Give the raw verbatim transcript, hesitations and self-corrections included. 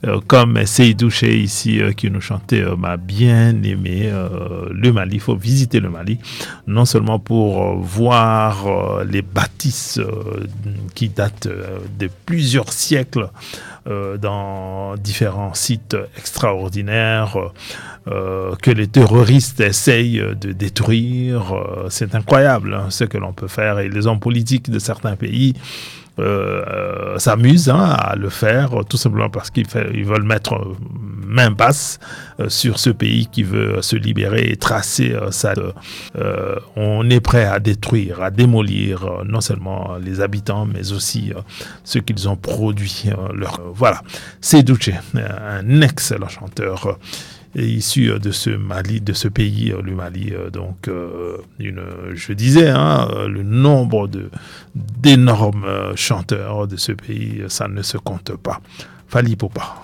euh, comme Seydou Douché ici euh, qui nous chantait euh, m'a bien aimé euh, le Mali. Il faut visiter le Mali, non seulement pour euh, voir euh, les bâtisses euh, qui datent euh, de plusieurs siècles euh, dans différents sites extraordinaires euh, que les terroristes essayent de détruire. Euh, c'est incroyable hein, ce que l'on peut faire, et les hommes politiques de certains pays Euh, euh, s'amusent hein, à le faire, tout simplement parce qu'ils fait, ils veulent mettre main basse euh, sur ce pays qui veut se libérer et tracer euh, ça. Euh, on est prêt à détruire, à démolir euh, non seulement les habitants, mais aussi euh, ce qu'ils ont produit. Euh, leur, euh, voilà, Seydou Douché, un excellent chanteur. Euh, Et issu de ce Mali, de ce pays, le Mali. Donc, euh, une, je disais, hein, le nombre de d'énormes chanteurs de ce pays, ça ne se compte pas. Fally Ipupa.